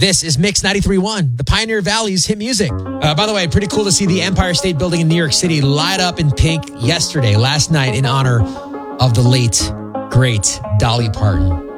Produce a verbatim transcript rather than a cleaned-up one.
This is Mix ninety-three point one, the Pioneer Valley's hit music. Uh, by the way, pretty cool to see the Empire State Building in New York City light up in pink yesterday, last night, in honor of the late, great Dolly Parton.